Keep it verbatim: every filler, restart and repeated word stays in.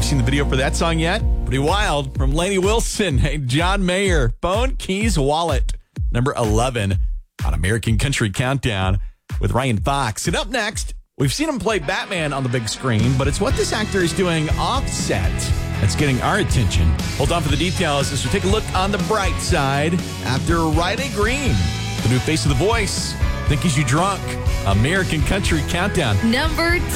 Have you seen the video for that song yet? Pretty wild. From Lainey Wilson and John Mayer. Phone Keys Wallet. Number eleven on American Country Countdown with Ryan Fox. And up next, we've seen him play Batman on the big screen, but it's what this actor is doing offset that's getting our attention. Hold on for the details as we take a look on the bright side after Riley Green, the new face of The Voice. Think He's You Drunk. American Country Countdown. Number